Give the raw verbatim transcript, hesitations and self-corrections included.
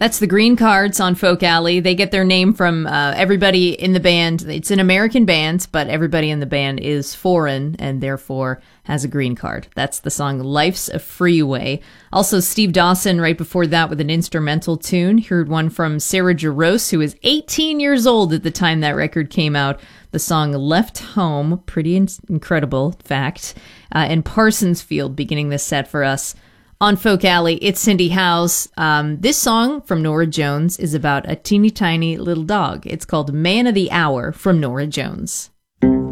That's the Green Cards on Folk Alley. They get their name from uh, everybody in the band. It's an American band, but everybody in the band is foreign and therefore has a green card. That's the song Life's a Freeway. Also, Steve Dawson right before that with an instrumental tune. Heard one from Sarah Jarosz, who was eighteen years old at the time that record came out. The song Left Home, pretty in- incredible fact. Uh, and Parsons Field beginning this set for us. On Folk Alley, it's Cindy Howes. Um, this song from Norah Jones is about a teeny tiny little dog. It's called Man of the Hour from Norah Jones.